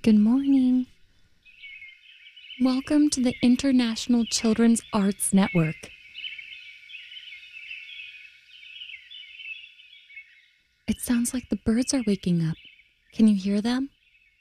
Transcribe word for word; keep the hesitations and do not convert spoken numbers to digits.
Good morning. Welcome to the International Children's Arts Network. It sounds like the birds are waking up. Can you hear them?